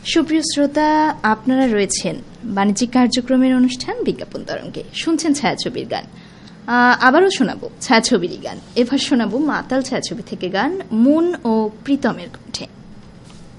সুপ্রিয় শ্রোতা, আপনারা রয়েছেন বাণিজ্যিক কার্যক্রমের অনুষ্ঠান বিজ্ঞাপন তরঙ্গে। শুনছেন ছায়াছবির গান। আবারও শোনাবো ছায়াছবিরই গান। এবার শোনাবো মাতাল ছায়াছবি থেকে গান, মুন ও প্রীতমের কণ্ঠে।